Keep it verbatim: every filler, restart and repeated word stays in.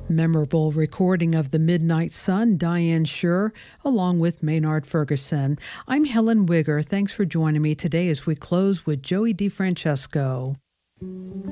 Memorable recording of The Midnight Sun, Diane Shure, along with Maynard Ferguson. I'm Helen Wigger. Thanks for joining me today as we close with Joey DeFrancesco.